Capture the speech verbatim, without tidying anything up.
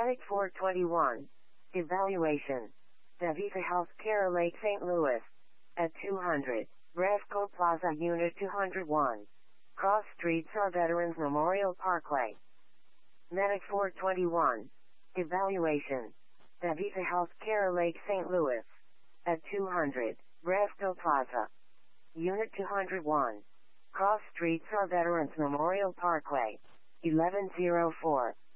Medic four twenty-one. Evaluation. DaVita Healthcare Lake Saint Louis. At two hundred. Resco Plaza Unit two oh one. Cross Street Star Veterans Memorial Parkway. Medic four twenty-one. Evaluation. DaVita Healthcare Lake Saint Louis. At two hundred. Resco Plaza. Unit two oh one. Cross Street Star Veterans Memorial Parkway. eleven oh four.